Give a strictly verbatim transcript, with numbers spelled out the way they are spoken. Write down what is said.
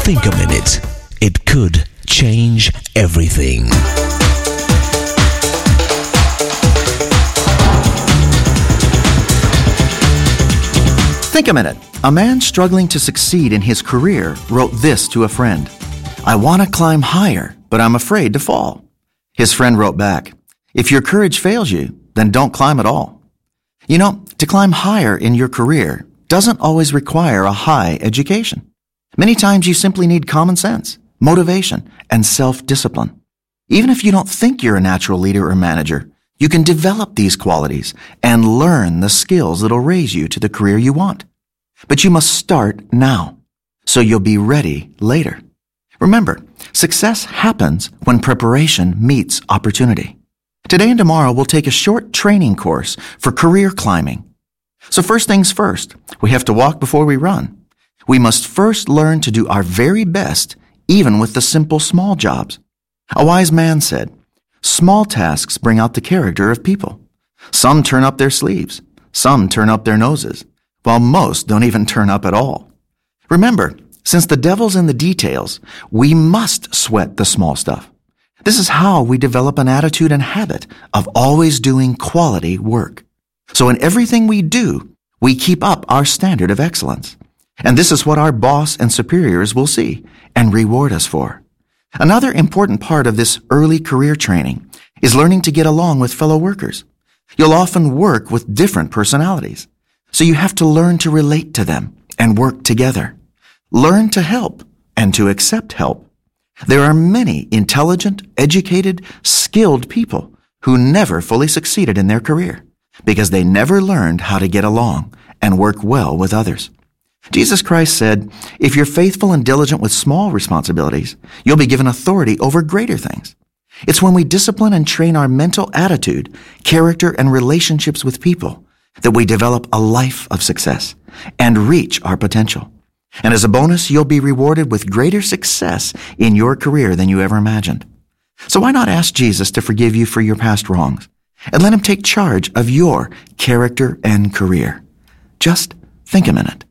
Think a minute. It could change everything. Think a minute. A man struggling to succeed in his career wrote this to a friend. I want to climb higher, but I'm afraid to fall. His friend wrote back, if your courage fails you, then don't climb at all. You know, to climb higher in your career doesn't always require a high education. Many times you simply need common sense, motivation, and self-discipline. Even if you don't think you're a natural leader or manager, you can develop these qualities and learn the skills that'll raise you to the career you want. But you must start now, so you'll be ready later. Remember, success happens when preparation meets opportunity. Today and tomorrow we'll take a short training course for career climbing. So first things first, we have to walk before we run. We must first learn to do our very best, even with the simple small jobs. A wise man said, small tasks bring out the character of people. Some turn up their sleeves, some turn up their noses, while most don't even turn up at all. Remember, since the devil's in the details, we must sweat the small stuff. This is how we develop an attitude and habit of always doing quality work. So in everything we do, we keep up our standard of excellence. And this is what our boss and superiors will see and reward us for. Another important part of this early career training is learning to get along with fellow workers. You'll often work with different personalities, so you have to learn to relate to them and work together. Learn to help and to accept help. There are many intelligent, educated, skilled people who never fully succeeded in their career because they never learned how to get along and work well with others. Jesus Christ said, if you're faithful and diligent with small responsibilities, you'll be given authority over greater things. It's when we discipline and train our mental attitude, character, and relationships with people that we develop a life of success and reach our potential. And as a bonus, you'll be rewarded with greater success in your career than you ever imagined. So why not ask Jesus to forgive you for your past wrongs and let him take charge of your character and career? Just think a minute.